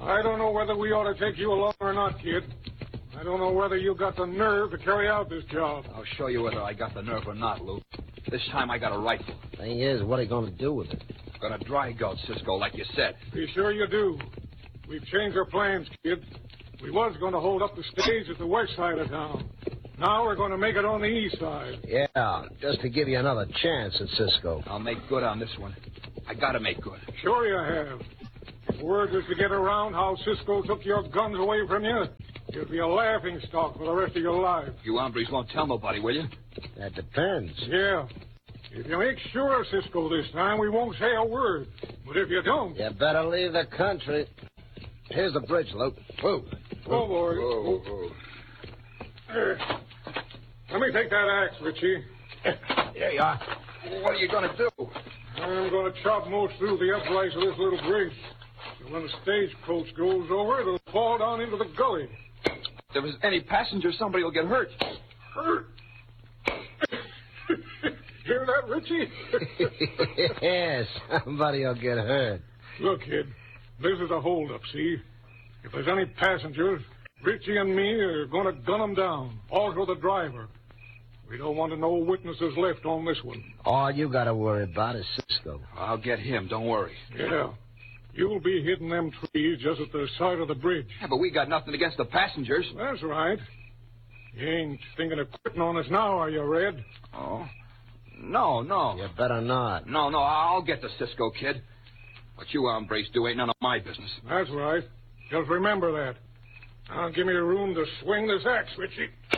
I don't know whether we ought to take you along or not, kid. I don't know whether you got the nerve to carry out this job. I'll show you whether I got the nerve or not, Lou. This time I got a rifle. Thing is, what are you going to do with it? Gonna dry gulch Cisco, like you said. Be sure you do. We've changed our plans, kid. We was going to hold up the stage at the west side of town. Now we're going to make it on the east side. Yeah, just to give you another chance at Cisco. I'll make good on this one. I gotta make good. Sure you have. If word was to get around how Cisco took your guns away from you, you'd be a laughing stock for the rest of your life. You hombres won't tell nobody, will you? That depends. Yeah. If you make sure of Cisco this time, we won't say a word. But if you don't... You better leave the country. Here's the bridge, Luke. Whoa. Oh, boy. Whoa, whoa. Let me take that axe, Richie. There you are. What are you gonna do? I'm going to chop most through the uprights of this little bridge. So when the stagecoach goes over, it'll fall down into the gully. If there was any passenger, somebody will get hurt. Hurt? Hear that, Richie? Yes, somebody will get hurt. Look, kid, this is a holdup, see? If there's any passengers, Richie and me are going to gun them down. Also the driver. We don't want no witnesses left on this one. All you got to worry about is Cisco. I'll get him, don't worry. Yeah. You'll be hitting them trees just at the side of the bridge. Yeah, but we got nothing against the passengers. That's right. You ain't thinking of quitting on us now, are you, Red? Oh. No. You better not. No, I'll get the Cisco kid. What you hombres do ain't none of my business. That's right. Just remember that. Now give me room to swing this axe, Richie.